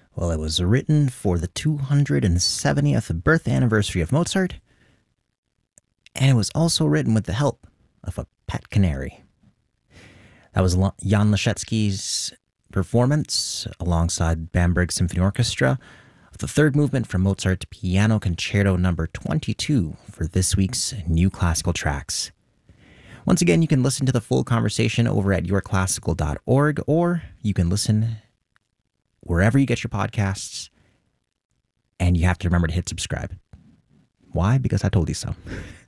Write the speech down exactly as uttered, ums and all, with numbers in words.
Well, it was written for the two hundred seventieth birth anniversary of Mozart, and it was also written with the help of a pet canary. That was Jan Leschetizky's performance alongside Bamberg Symphony Orchestra of the third movement from Mozart Piano Concerto number twenty-two for this week's New Classical Tracks. Once again, you can listen to the full conversation over at your classical dot org, or you can listen wherever you get your podcasts, and you have to remember to hit subscribe. Why? Because I told you so.